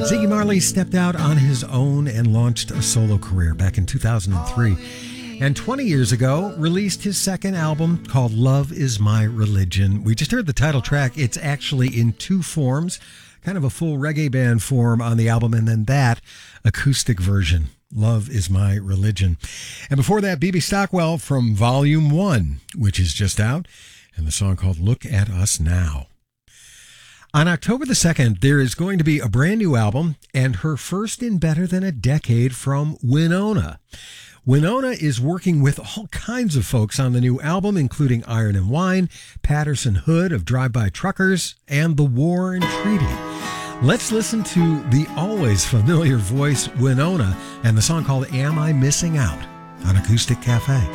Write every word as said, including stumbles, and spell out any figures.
Ziggy Marley stepped out on his own and launched a solo career back in two thousand three. And twenty years ago, released his second album called Love Is My Religion. We just heard the title track. It's actually in two forms, kind of a full reggae band form on the album, and then that acoustic version, Love Is My Religion. And before that, B B Stockwell from Volume one, which is just out, and the song called Look at Us Now. On October the second, there is going to be a brand new album, and her first in better than a decade, from Wynonna. Wynonna is working with all kinds of folks on the new album, including Iron and Wine, Patterson Hood of Drive-By Truckers, and The War and Treaty. Let's listen to the always familiar voice Wynonna and the song called Am I Missing Out on Acoustic Cafe.